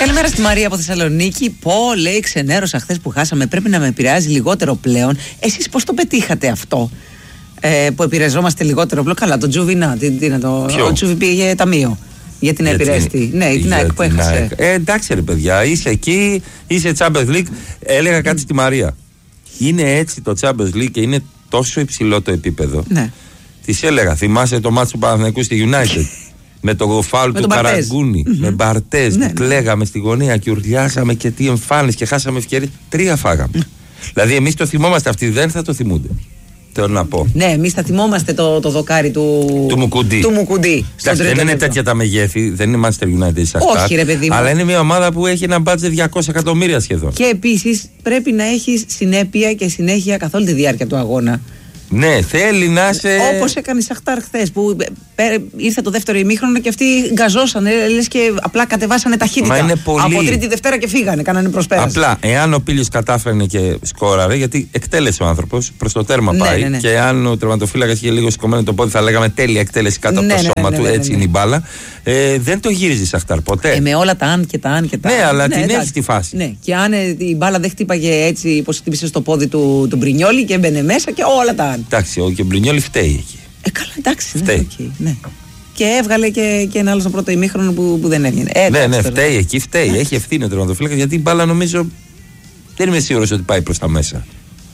Καλημέρα στη Μαρία από Θεσσαλονίκη. Πω, λέει, ξενέρωσα χθες που χάσαμε. Πρέπει να με επηρεάζει λιγότερο πλέον. Εσείς πώς το πετύχατε αυτό, που επηρεαζόμαστε λιγότερο πλέον? Καλά, το Τζούβι, ο Τζούβι πήγε ταμείο. Για την επηρεαστή. Ναι, την ΑΕΚ που έχασε. Εντάξει, ρε παιδιά, είσαι εκεί, είσαι Champions League. Έλεγα κάτι στη Μαρία. Είναι έτσι το Champions League και είναι τόσο υψηλό το επίπεδο. Ναι. Της έλεγα, θυμάσαι το μάτσο του Παναθηναϊκού στη United? Με το φάουλ του Καραγκούνη, με Μπαρτές, που κλαίγαμε στη γωνία και ουρλιάσαμε και τι εμφάνιση και χάσαμε ευκαιρία. 3 φάγαμε. Δηλαδή, εμείς το θυμόμαστε, αυτοί δεν θα το θυμούνται. Θέλω να πω. Ναι, εμείς θα θυμόμαστε το δοκάρι του Μουκουντή. Εντάξει, δεν είναι τέτοια τα μεγέθη, δεν είναι Manchester United ή Shakhtar. Όχι, ρε παιδί μου. Αλλά είναι μια ομάδα που έχει ένα μπάτζετ 200 εκατομμύρια σχεδόν. Και επίσης πρέπει να έχεις συνέπεια και συνέχεια καθ' όλη τη διάρκεια του αγώνα. Ναι, θέλει να είσαι. Όπως έκανε η Σαχτάρ χθες, που ήρθε το δεύτερο ημίχρονο και αυτοί γκαζώσανε, λες και απλά κατεβάσανε ταχύτητα. Από Τρίτη Δευτέρα και φύγανε, κάνανε προσπέραση. Απλά, εάν ο Πίλιος κατάφερνε και σκόραρε, γιατί εκτέλεσε ο άνθρωπος, προς το τέρμα πάει. Ναι. Και αν ο τερματοφύλακας είχε λίγο σηκωμένο το πόδι, θα λέγαμε τέλεια εκτέλεση κάτω από το σώμα του. Έτσι είναι η μπάλα. Δεν το γύριζε η Σαχτάρ ποτέ. Με όλα τα αν και τα αν και τα αν. Ναι, αλλά την έχει στη φάση. Ναι, και αν η μπάλα δεν χτύπαγε έτσι, πως χτύπησε στο πόδι του Μπρινιόλι και έμπαινε μέσα και όλα τα αν. Εντάξει, ο Μπρινιόλι φταίει εκεί. Καλά, εντάξει. Ναι. Και έβγαλε και ένα άλλο στο πρώτο ημίχρονο που δεν έβγαινε. Ναι, φταίει εκεί, φταίει. Έχει ευθύνη ο τερματοφύλακας, γιατί η μπάλα νομίζω δεν είμαι σίγουρος ότι πάει προς τα μέσα.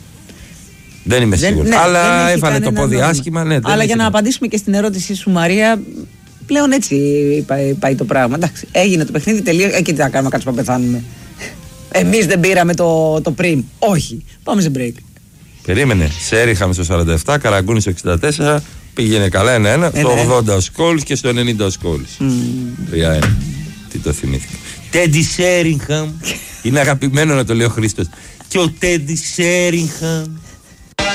Δεν είμαι σίγουρος. Ναι, αλλά έβαλε το πόδι άσχημα. Ναι, αλλά για να απαντήσουμε και στην ερώτησή σου, Μαρία, πλέον έτσι πάει το πράγμα. Εντάξει, έγινε το παιχνίδι, τελείωσε. Και τι θα κάνουμε, κάτσουμε να πεθάνουμε? Εμείς δεν πήραμε το πριν. Όχι. Πάμε σε break. Περίμενε. Σέριχαμε στο 47, Καραγκούνη στο 64. Πήγαινε καλά 1-1. Στο 80 ο Σκόλς και στο 90 ο Σκόλς. 3-1. Τι το θυμήθηκα. Τέντι Σέριγχαμ. Είναι αγαπημένο να το λέει ο Χρήστος. Και ο Τέντι Σέριγχαμ.